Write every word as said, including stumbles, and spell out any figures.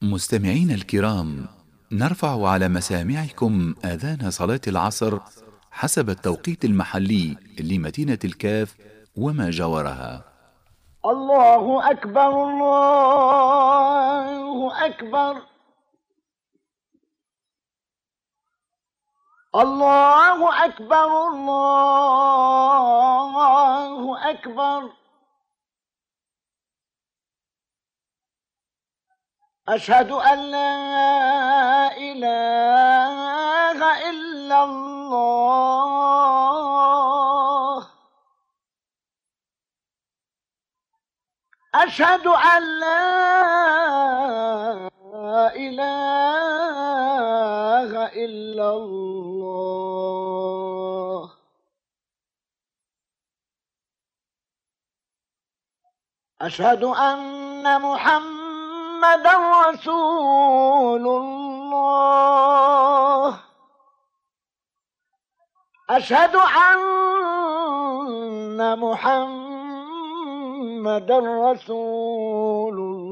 مستمعين الكرام، نرفع على مسامعكم آذان صلاة العصر حسب التوقيت المحلي لمدينة الكاف وما جاورها. الله أكبر الله أكبر الله أكبر الله أكبر أشهد أن لا إله إلا الله أشهد أن لا إله إلا الله أشهد أن محمدا رسول الله أشهد أن محمدا رسول الله